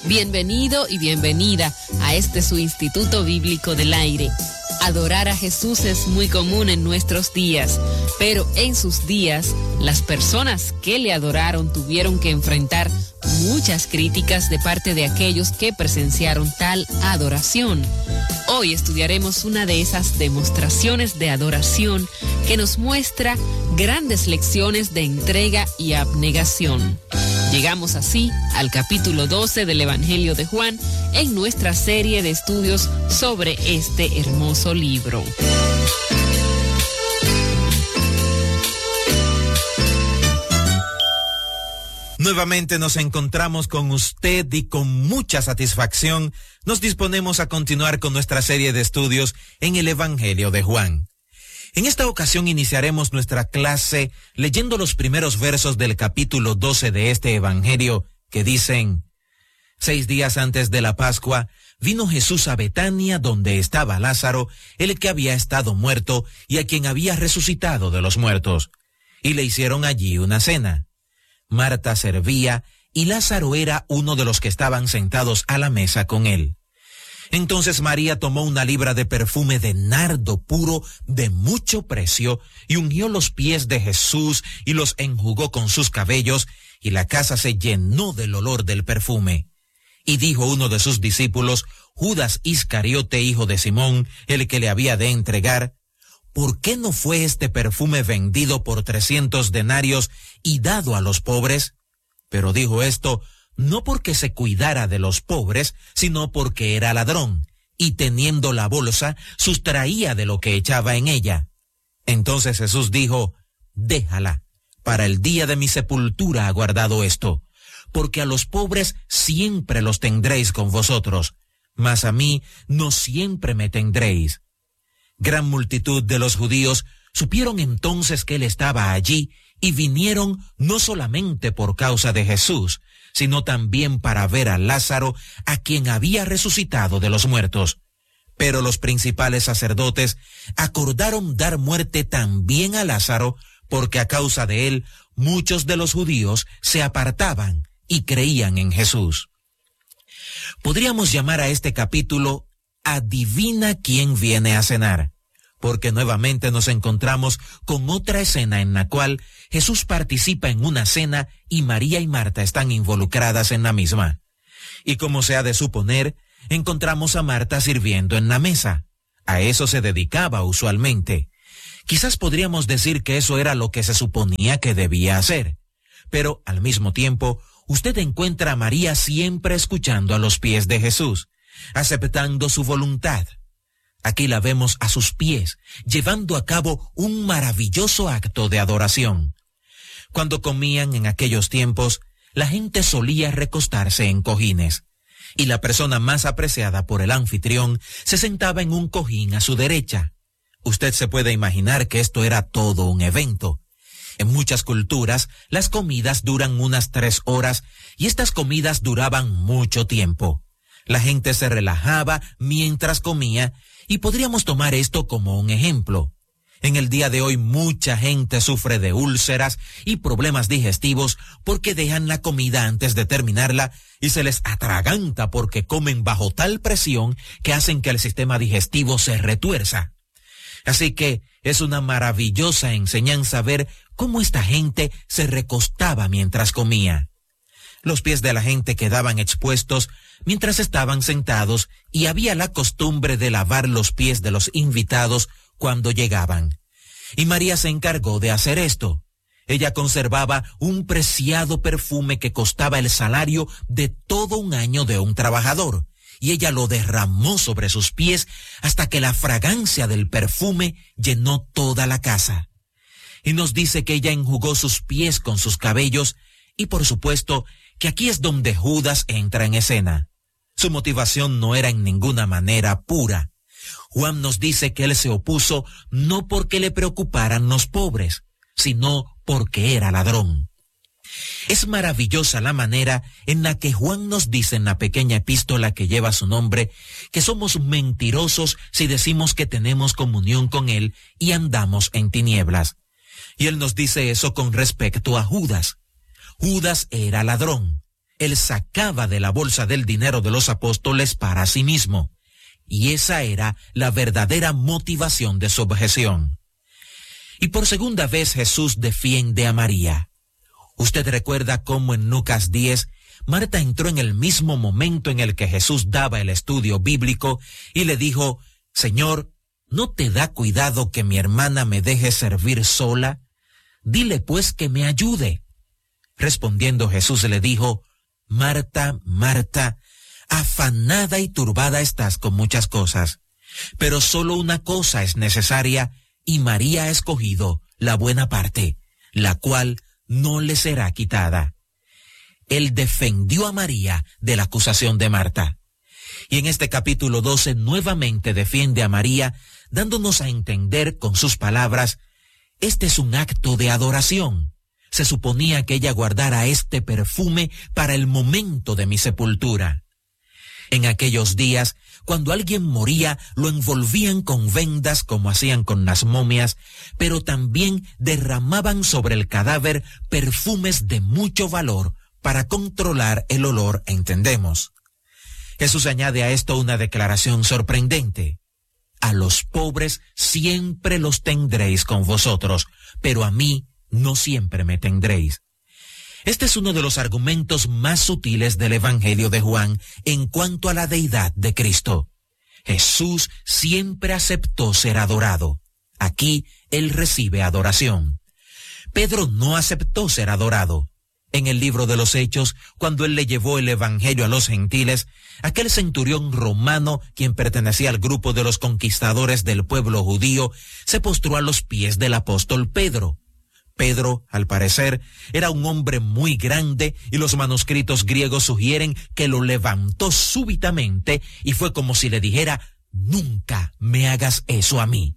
Bienvenido y bienvenida a este su Instituto Bíblico del Aire. Adorar a Jesús es muy común en nuestros días, pero en sus días, las personas que le adoraron tuvieron que enfrentar muchas críticas de parte de aquellos que presenciaron tal adoración. Hoy estudiaremos una de esas demostraciones de adoración que nos muestra grandes lecciones de entrega y abnegación. Llegamos así al capítulo 12 del Evangelio de Juan en nuestra serie de estudios sobre este hermoso libro. Nuevamente nos encontramos con usted y con mucha satisfacción nos disponemos a continuar con nuestra serie de estudios en el Evangelio de Juan. En esta ocasión iniciaremos nuestra clase leyendo los primeros versos del capítulo 12 de este Evangelio que dicen: 6 días antes de la Pascua, vino Jesús a Betania donde estaba Lázaro, el que había estado muerto y a quien había resucitado de los muertos. Y le hicieron allí una cena. Marta servía y Lázaro era uno de los que estaban sentados a la mesa con él. Entonces María tomó una libra de perfume de nardo puro de mucho precio y ungió los pies de Jesús y los enjugó con sus cabellos, y la casa se llenó del olor del perfume. Y dijo uno de sus discípulos, Judas Iscariote, hijo de Simón, el que le había de entregar: ¿por qué no fue este perfume vendido por 300 denarios y dado a los pobres? Pero dijo esto no porque se cuidara de los pobres, sino porque era ladrón, y teniendo la bolsa, sustraía de lo que echaba en ella. Entonces Jesús dijo: déjala, para el día de mi sepultura ha guardado esto, porque a los pobres siempre los tendréis con vosotros, mas a mí no siempre me tendréis. Gran multitud de los judíos supieron entonces que él estaba allí y vinieron no solamente por causa de Jesús, sino también para ver a Lázaro, a quien había resucitado de los muertos. Pero los principales sacerdotes acordaron dar muerte también a Lázaro, porque a causa de él muchos de los judíos se apartaban y creían en Jesús. Podríamos llamar a este capítulo Adivina quién viene a cenar, porque nuevamente nos encontramos con otra escena en la cual Jesús participa en una cena y María y Marta están involucradas en la misma. Y como se ha de suponer, encontramos a Marta sirviendo en la mesa. A eso se dedicaba usualmente. Quizás podríamos decir que eso era lo que se suponía que debía hacer. Pero al mismo tiempo, usted encuentra a María siempre escuchando a los pies de Jesús, aceptando su voluntad. Aquí la vemos a sus pies, llevando a cabo un maravilloso acto de adoración. Cuando comían en aquellos tiempos, la gente solía recostarse en cojines, y la persona más apreciada por el anfitrión se sentaba en un cojín a su derecha. Usted se puede imaginar que esto era todo un evento. En muchas culturas, las comidas duran unas 3 horas, y estas comidas duraban mucho tiempo. La gente se relajaba mientras comía, y podríamos tomar esto como un ejemplo. En el día de hoy mucha gente sufre de úlceras y problemas digestivos porque dejan la comida antes de terminarla y se les atraganta porque comen bajo tal presión que hacen que el sistema digestivo se retuerza. Así que es una maravillosa enseñanza ver cómo esta gente se recostaba mientras comía. Los pies de la gente quedaban expuestos mientras estaban sentados y había la costumbre de lavar los pies de los invitados cuando llegaban. Y María se encargó de hacer esto. Ella conservaba un preciado perfume que costaba el salario de todo un año de un trabajador, y ella lo derramó sobre sus pies hasta que la fragancia del perfume llenó toda la casa. Y nos dice que ella enjugó sus pies con sus cabellos, y por supuesto que aquí es donde Judas entra en escena. Su motivación no era en ninguna manera pura. Juan nos dice que él se opuso no porque le preocuparan los pobres, sino porque era ladrón. Es maravillosa la manera en la que Juan nos dice en la pequeña epístola que lleva su nombre que somos mentirosos si decimos que tenemos comunión con él y andamos en tinieblas. Y él nos dice eso con respecto a Judas. Judas era ladrón. él sacaba de la bolsa del dinero de los apóstoles para sí mismo. Y esa era la verdadera motivación de su objeción. Y por segunda vez Jesús defiende a María. Usted recuerda cómo en Lucas 10, Marta entró en el mismo momento en el que Jesús daba el estudio bíblico y le dijo: Señor, ¿no te da cuidado que mi hermana me deje servir sola? Dile pues que me ayude. Respondiendo Jesús le dijo: Marta, Marta, afanada y turbada estás con muchas cosas, pero solo una cosa es necesaria, y María ha escogido la buena parte, la cual no le será quitada. Él defendió a María de la acusación de Marta. Y en este capítulo 12 nuevamente defiende a María, dándonos a entender con sus palabras: este es un acto de adoración. Se suponía que ella guardara este perfume para el momento de mi sepultura. En aquellos días, cuando alguien moría, lo envolvían con vendas como hacían con las momias, pero también derramaban sobre el cadáver perfumes de mucho valor para controlar el olor, entendemos. Jesús añade a esto una declaración sorprendente: a los pobres siempre los tendréis con vosotros, pero a mí no siempre me tendréis. Este es uno de los argumentos más sutiles del Evangelio de Juan en cuanto a la deidad de Cristo. Jesús siempre aceptó ser adorado. Aquí él recibe adoración. Pedro no aceptó ser adorado. En el libro de los Hechos, cuando él le llevó el Evangelio a los gentiles, aquel centurión romano, quien pertenecía al grupo de los conquistadores del pueblo judío, se postró a los pies del apóstol Pedro. Pedro, al parecer, era un hombre muy grande y los manuscritos griegos sugieren que lo levantó súbitamente y fue como si le dijera: nunca me hagas eso a mí.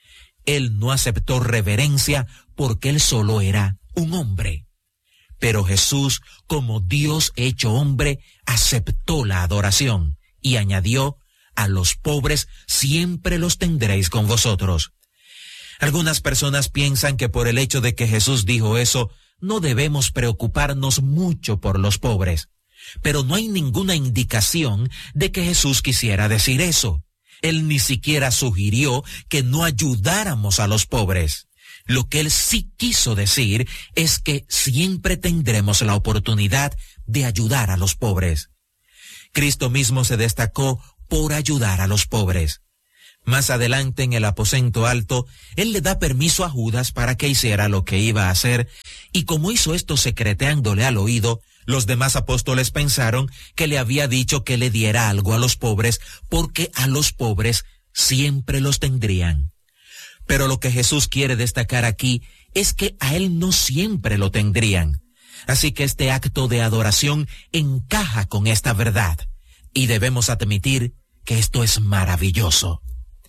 Él no aceptó reverencia porque él solo era un hombre. Pero Jesús, como Dios hecho hombre, aceptó la adoración y añadió: a los pobres siempre los tendréis con vosotros. Algunas personas piensan que por el hecho de que Jesús dijo eso, no debemos preocuparnos mucho por los pobres. Pero no hay ninguna indicación de que Jesús quisiera decir eso. Él ni siquiera sugirió que no ayudáramos a los pobres. Lo que él sí quiso decir es que siempre tendremos la oportunidad de ayudar a los pobres. Cristo mismo se destacó por ayudar a los pobres. Más adelante en el aposento alto, él le da permiso a Judas para que hiciera lo que iba a hacer, y como hizo esto secreteándole al oído, los demás apóstoles pensaron que le había dicho que le diera algo a los pobres, porque a los pobres siempre los tendrían. Pero lo que Jesús quiere destacar aquí es que a él no siempre lo tendrían. Así que este acto de adoración encaja con esta verdad, y debemos admitir que esto es maravilloso.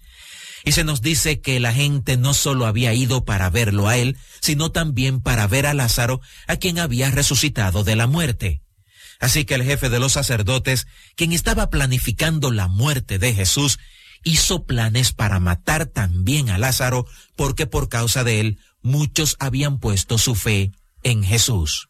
Y se nos dice que la gente no solo había ido para verlo a él, sino también para ver a Lázaro, a quien había resucitado de la muerte. Así que el jefe de los sacerdotes, quien estaba planificando la muerte de Jesús, hizo planes para matar también a Lázaro, porque por causa de él muchos habían puesto su fe en Jesús.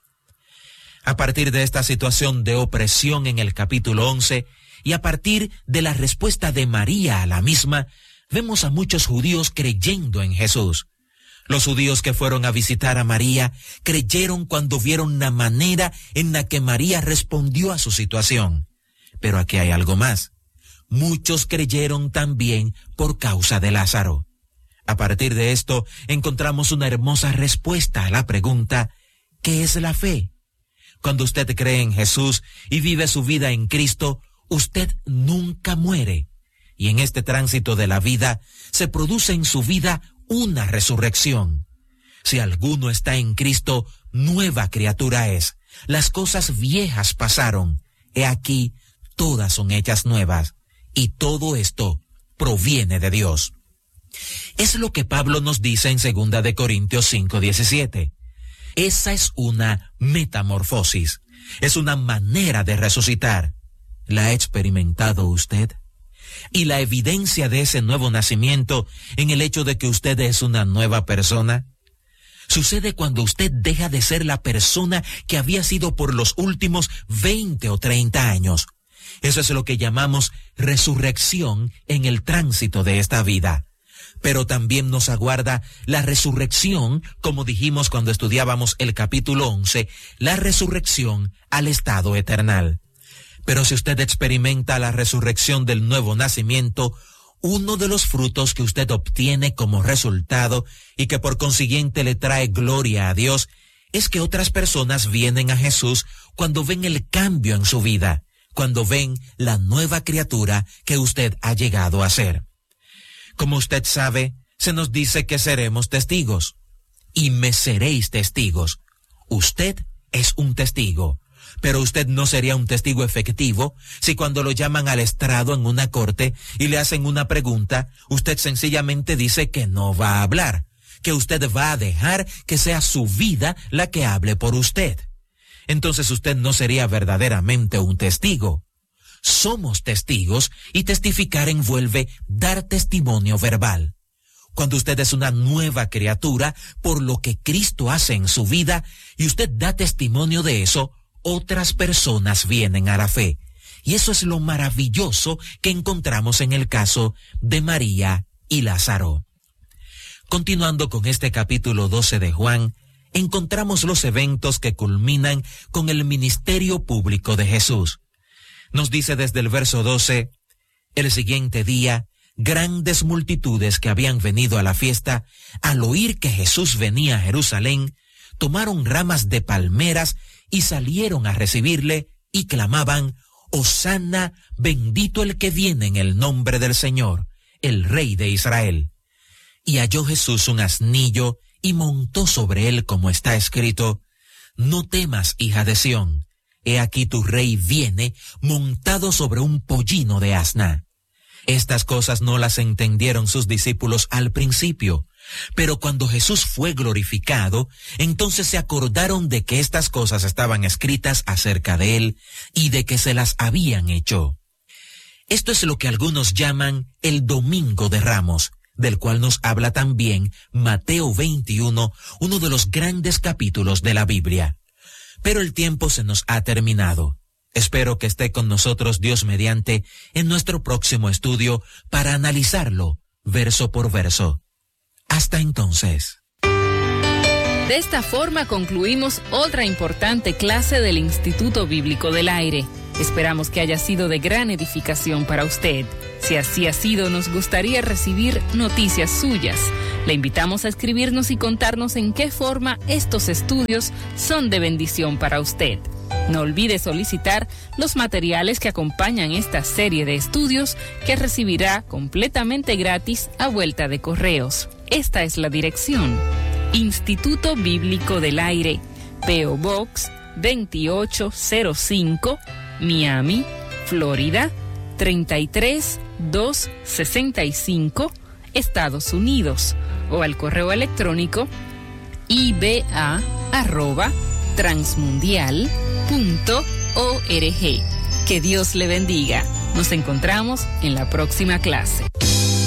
A partir de esta situación de opresión en el capítulo 11, y a partir de la respuesta de María a la misma, vemos a muchos judíos creyendo en Jesús. Los judíos que fueron a visitar a María creyeron cuando vieron la manera en la que María respondió a su situación. Pero aquí hay algo más. Muchos creyeron también por causa de Lázaro. A partir de esto, encontramos una hermosa respuesta a la pregunta: ¿qué es la fe? Cuando usted cree en Jesús y vive su vida en Cristo, usted nunca muere. Y en este tránsito de la vida, se produce en su vida una resurrección. Si alguno está en Cristo, nueva criatura es. Las cosas viejas pasaron. He aquí, todas son hechas nuevas. Y todo esto proviene de Dios. Es lo que Pablo nos dice en 2 de Corintios 5:17. Esa es una metamorfosis. Es una manera de resucitar. ¿La ha experimentado usted? Y la evidencia de ese nuevo nacimiento en el hecho de que usted es una nueva persona. Sucede cuando usted deja de ser la persona que había sido por los últimos 20 o 30 años. Eso es lo que llamamos resurrección en el tránsito de esta vida. Pero también nos aguarda la resurrección, como dijimos cuando estudiábamos el capítulo 11, la resurrección al estado eternal. Pero si usted experimenta la resurrección del nuevo nacimiento, uno de los frutos que usted obtiene como resultado y que por consiguiente le trae gloria a Dios es que otras personas vienen a Jesús cuando ven el cambio en su vida, cuando ven la nueva criatura que usted ha llegado a ser. Como usted sabe, se nos dice que seremos testigos. Y me seréis testigos. Usted es un testigo. Pero usted no sería un testigo efectivo si cuando lo llaman al estrado en una corte y le hacen una pregunta, usted sencillamente dice que no va a hablar, que usted va a dejar que sea su vida la que hable por usted. Entonces usted no sería verdaderamente un testigo. Somos testigos y testificar envuelve dar testimonio verbal. Cuando usted es una nueva criatura por lo que Cristo hace en su vida y usted da testimonio de eso, otras personas vienen a la fe. Y eso es lo maravilloso que encontramos en el caso de María y Lázaro. Continuando con este capítulo 12 de Juan, encontramos los eventos que culminan con el ministerio público de Jesús. Nos dice desde el verso 12, el siguiente día, grandes multitudes que habían venido a la fiesta, al oír que Jesús venía a Jerusalén, tomaron ramas de palmeras y salieron a recibirle y clamaban, Hosana, bendito el que viene en el nombre del Señor, el Rey de Israel. Y halló Jesús un asnillo y montó sobre él como está escrito, no temas, hija de Sión. He aquí tu rey viene montado sobre un pollino de asna. Estas cosas no las entendieron sus discípulos al principio, pero cuando Jesús fue glorificado, entonces se acordaron de que estas cosas estaban escritas acerca de él y de que se las habían hecho. Esto es lo que algunos llaman el Domingo de Ramos, del cual nos habla también Mateo 21, uno de los grandes capítulos de la Biblia. Pero el tiempo se nos ha terminado. Espero que esté con nosotros Dios mediante en nuestro próximo estudio para analizarlo verso por verso. Hasta entonces. De esta forma concluimos otra importante clase del Instituto Bíblico del Aire. Esperamos que haya sido de gran edificación para usted. Si así ha sido, nos gustaría recibir noticias suyas. Le invitamos a escribirnos y contarnos en qué forma estos estudios son de bendición para usted. No olvide solicitar los materiales que acompañan esta serie de estudios que recibirá completamente gratis a vuelta de correos. Esta es la dirección: Instituto Bíblico del Aire, P.O. Box 2805, Miami, Florida 33265, Estados Unidos, o al correo electrónico iba@transmundial.org. Que Dios le bendiga. Nos encontramos en la próxima clase.